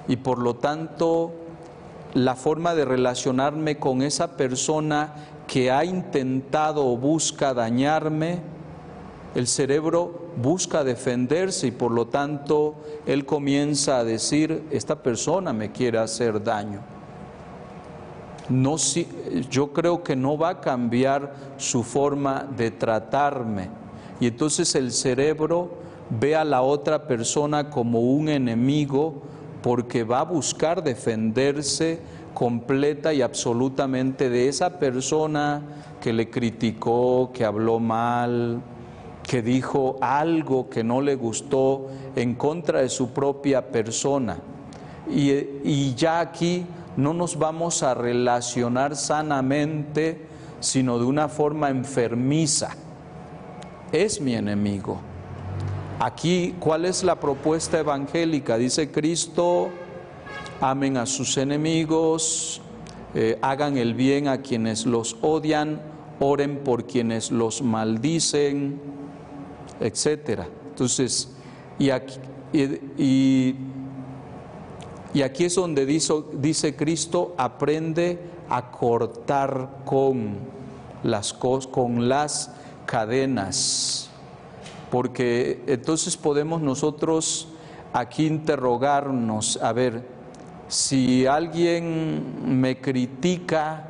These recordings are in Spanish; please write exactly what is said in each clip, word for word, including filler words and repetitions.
y por lo tanto la forma de relacionarme con esa persona que ha intentado o busca dañarme, el cerebro busca defenderse y por lo tanto él comienza a decir, esta persona me quiere hacer daño. No, si, yo creo que no va a cambiar su forma de tratarme. Y entonces el cerebro ve a la otra persona como un enemigo porque va a buscar defenderse completa y absolutamente de esa persona que le criticó, que habló mal, que dijo algo que no le gustó en contra de su propia persona. Y, y ya aquí no nos vamos a relacionar sanamente, sino de una forma enfermiza. Es mi enemigo. Aquí, ¿cuál es la propuesta evangélica? Dice Cristo, amen a sus enemigos, eh, hagan el bien a quienes los odian, oren por quienes los maldicen, etcétera. Entonces, y aquí, y, y, y aquí es donde dice, dice Cristo, aprende a cortar con las, con las cadenas, porque entonces podemos nosotros aquí interrogarnos, a ver, si alguien me critica,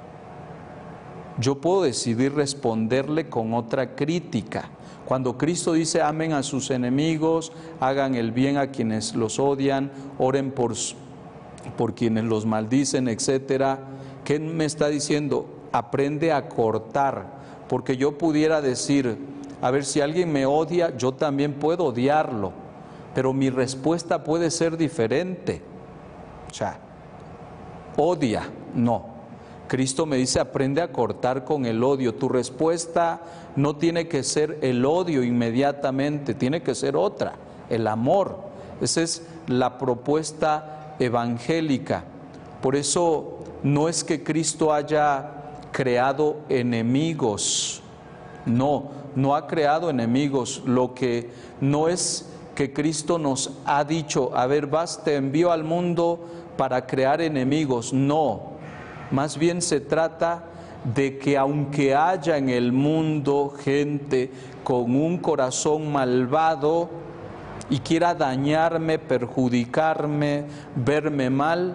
yo puedo decidir responderle con otra crítica. Cuando Cristo dice, amen a sus enemigos, hagan el bien a quienes los odian, oren por, por quienes los maldicen, etcétera, ¿qué me está diciendo? Aprende a cortar, porque yo pudiera decir, a ver, si alguien me odia, yo también puedo odiarlo, pero mi respuesta puede ser diferente. O sea, odia, no. Cristo me dice, aprende a cortar con el odio. Tu respuesta no tiene que ser el odio inmediatamente, tiene que ser otra, el amor. Esa es la propuesta evangélica. Por eso no es que Cristo haya creado enemigos, no, no ha creado enemigos. Lo que no es que Cristo nos ha dicho, a ver, vas, te envío al mundo para crear enemigos, no. Más bien se trata de que aunque haya en el mundo gente con un corazón malvado y quiera dañarme, perjudicarme, verme mal,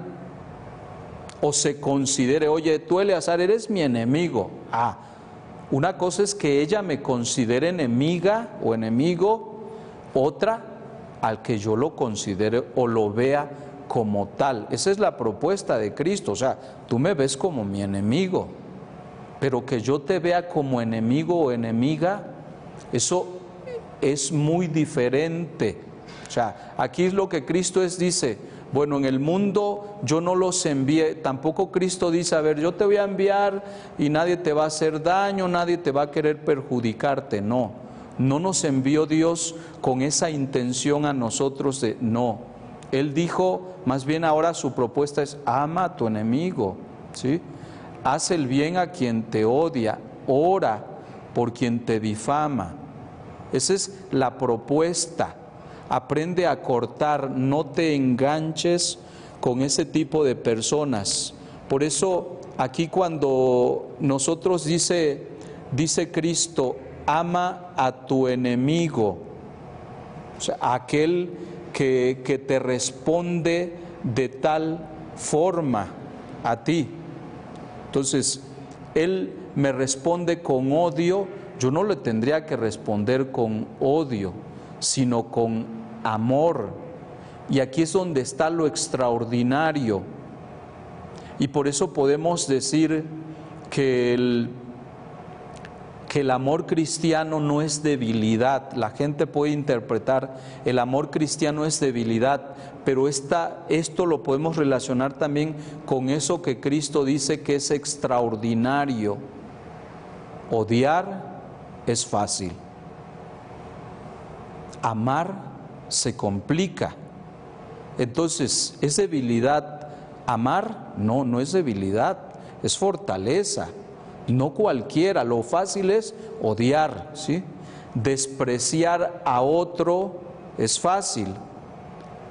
o se considere, oye, tú Eleazar eres mi enemigo. Ah, una cosa es que ella me considere enemiga o enemigo, otra al que yo lo considere o lo vea como tal. Esa es la propuesta de Cristo. O sea, tú me ves como mi enemigo, pero que yo te vea como enemigo o enemiga, eso es muy diferente. O sea, aquí es lo que Cristo es, dice, bueno, en el mundo yo no los envié. Tampoco Cristo dice, a ver, yo te voy a enviar y nadie te va a hacer daño, nadie te va a querer perjudicarte. No, no nos envió Dios con esa intención a nosotros de, no. Él dijo, más bien ahora su propuesta es, ama a tu enemigo, ¿sí? Haz el bien a quien te odia, ora por quien te difama. Esa es la propuesta. Aprende a cortar, no te enganches con ese tipo de personas. Por eso aquí cuando nosotros dice, dice Cristo, ama a tu enemigo, o sea, aquel que, que te responde de tal forma a ti. Entonces, él me responde con odio, yo no le tendría que responder con odio, sino con amor. Y aquí es donde está lo extraordinario. Y por eso podemos decir que el, que el amor cristiano no es debilidad. La gente puede interpretar, el amor cristiano es debilidad, pero esta, esto lo podemos relacionar también con eso que Cristo dice que es extraordinario. Odiar es fácil. Amar se complica. Entonces, ¿es debilidad amar? No, no es debilidad, es fortaleza. No cualquiera, lo fácil es odiar, ¿sí? Despreciar a otro es fácil,